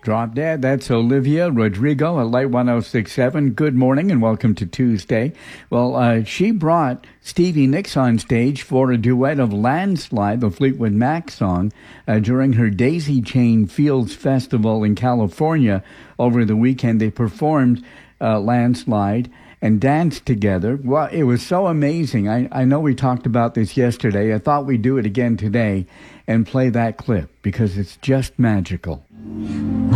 Drop Dead. That's Olivia Rodrigo at Light 1067. Good morning and welcome to Tuesday. Well, she brought Stevie Nicks on stage for a duet of Landslide, the Fleetwood Mac song, during her Daisy Chain Fields Festival in California over the weekend. They performed Landslide and danced together. Well, it was so amazing. I know we talked about this yesterday. I thought we'd do it again today and play that clip because it's just magical.